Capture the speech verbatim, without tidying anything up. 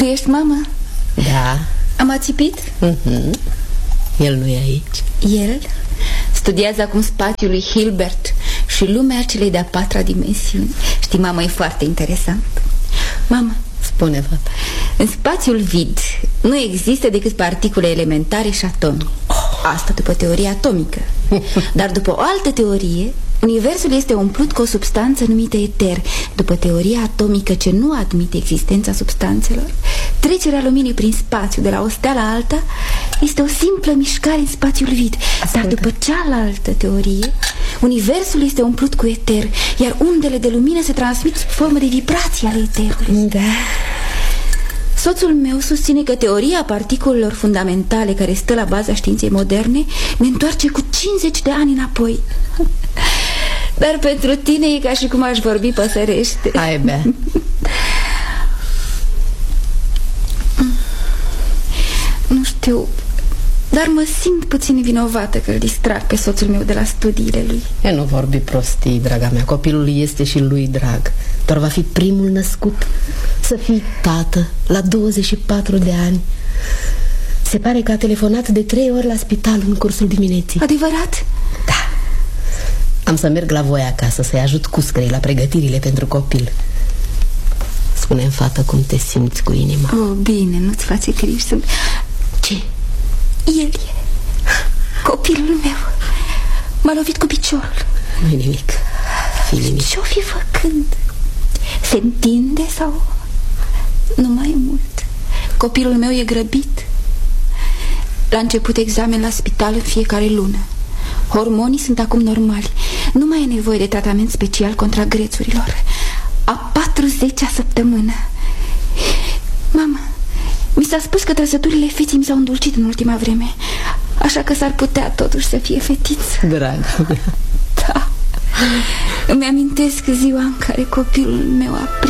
ești mama? Da. Am ațipit? Mm-hmm. El nu e aici. El studiază acum spațiul lui Hilbert și lumea celei de-a patra dimensiuni. Știi, mama, e foarte interesant. Mama, spune, fata. În spațiul vid nu există decât particule elementare și atomi. Asta după teoria atomică. Dar după o altă teorie, universul este umplut cu o substanță numită eter. După teoria atomică, ce nu admite existența substanțelor, trecerea luminii prin spațiu de la o stea la alta este o simplă mișcare în spațiul vid. Dar după cealaltă teorie, universul este umplut cu eter, iar undele de lumină se transmit sub formă de vibrații ale eterului. Da. Soțul meu susține că teoria particulelor fundamentale care stă la baza științei moderne ne întoarce cu cincizeci de ani înapoi. Dar pentru tine e ca și cum aș vorbi păsărește. Hai, bea. Nu știu, dar mă simt puțin vinovată că îl distrag pe soțul meu de la studiile lui. E, nu vorbi prostii, draga mea. Copilul este și lui drag. Doar va fi primul născut. Să fii tată la douăzeci și patru de ani. Se pare că a telefonat de trei ori la spital în cursul dimineții. Adevărat? Da. Am să merg la voi acasă să-i ajut cuscării la pregătirile pentru copil. Spune-mi, fată, cum te simți cu inima. Oh, bine, nu-ți face griji. Sunt... Ce? El e copilul meu. M-a lovit cu piciorul. Nu-i nimic. Fii nimic. Ce-o fi făcând? Se întinde sau... Nu mai e mult. Copilul meu e grăbit. La început examen la spital în fiecare lună. Hormonii sunt acum normali. Nu mai e nevoie de tratament special contra grețurilor. A patruzecea săptămână. Mama, mi s-a spus că trăsăturile feții mi s-au îndulcit în ultima vreme. Așa că s-ar putea totuși să fie fetiță. Dragă mea. Da. Îmi amintesc ziua în care copilul meu a